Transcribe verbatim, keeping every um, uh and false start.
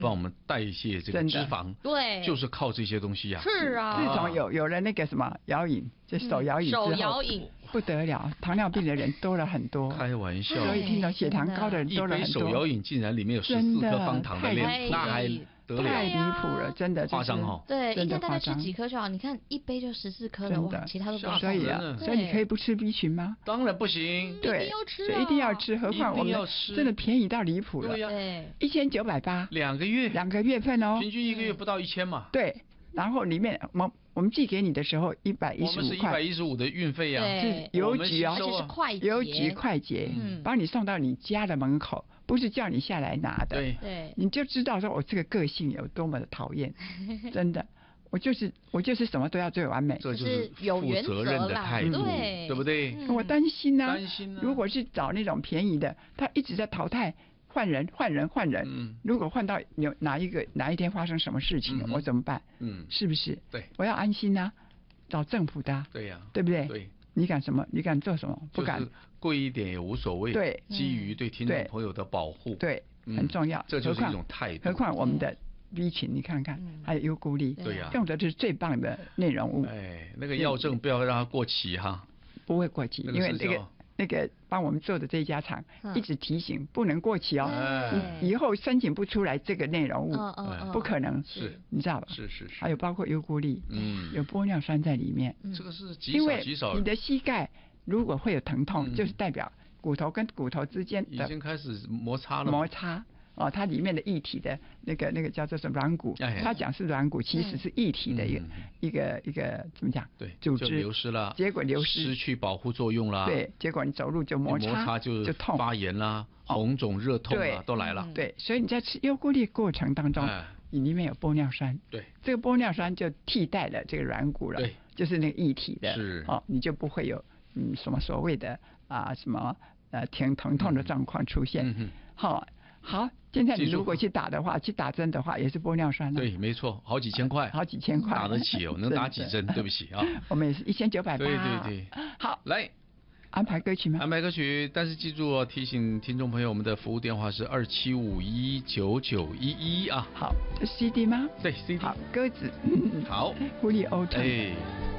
帮我们代谢这个脂肪， 对， 就是靠这些东西啊。 是啊， 自从有有了那个什么摇饮，就手摇饮之后， 手摇饮不得了，糖尿病的人多了很多。 开玩笑， 所以听到血糖高的人多了很多。 一杯手摇饮竟然里面有十四颗方糖的量，那还得了？ 太离谱了，真的夸张哦。 对，一天大概吃几颗就好，你看一杯就十四颗了，哇，其他都不用。 所以啊，所以你可以不吃 B 群吗？ 当然不行， 对，所以一定要吃，何况我们真的便宜到离谱了， 对， 一千九百八， 两个月， 两个月份哦， 平均一个月不到一千嘛。 对，然后里面我我们寄给你的时候一百一十五块， 我们是一百一十五的运费啊， 是邮局啊， 就是快捷， 邮局快捷，嗯，帮你送到你家的门口。不是叫你下来拿的， 对对， 你就知道说我这个个性有多么的讨厌，真的，我就是我就是什么都要最完美， 这就是负责任的态度， 对， 对不对？ 嗯、我担心呢、啊， 担心啊。 如果是找那种便宜的，他一直在淘汰换人换人换人，嗯，如果换到有哪一个哪一天发生什么事情了，嗯、我怎么办？嗯，是不是？ 对， 我要安心啊，找政府的、啊， 对呀、啊， 对不对？ 对。 你敢什么？你敢做什么？不敢。 就是贵一点也无所谓。 对， 基于对听众朋友的保护。 对，嗯、很重要。 这就是一种态度。 何况我们的 B 群，你看看，嗯、还有优孤力， 对呀、啊， 用的是最棒的内容物。 哎，那个药证不要让它过期哈。 不会过期，因为那个那个帮我们做的这一家厂、嗯、一直提醒不能过期哦。哎、你以后申请不出来这个内容物，嗯、不可能。 是， 你知道吧？ 是是是。 还有包括优孤力，嗯，有玻尿酸在里面。 嗯、这个是极少极少。 因为你的膝盖如果会有疼痛，嗯、就是代表骨头跟骨头之间的已经开始摩擦了。 摩擦哦，它里面的液体的那个那个叫做什么软骨，哎、它讲是软骨，其实是液体的一个、嗯、一个一个怎么讲？ 对， 组织流失了， 结果流失， 失去保护作用啦。 对，结果你走路就摩擦， 摩擦就就痛， 发炎啦，红肿、热痛啊都来了。 对，所以你在吃优固力过程当中，哎、你里面有玻尿酸， 对， 这个玻尿酸就替代了这个软骨了， 对， 就是那个液体的， 是哦，你就不会有嗯什么所谓的啊什么呃挺疼痛的状况出现，嗯好、哦。好，现在你如果去打的话，去打针的话，也是玻尿酸、啊。 对，没错，好几千块， 好几千块， 打得起哦，能打几针？对不起啊， 我们也是一千九百八。 对对对， 好， 来安排歌曲吗？ 安排歌曲，但是记住哦，提醒听众朋友，我们的服务电话是二七五一九九一一啊。 好，这 C D 吗？ 对 ，C D。 好，鸽子。 好， 狐狸欧特。 哎。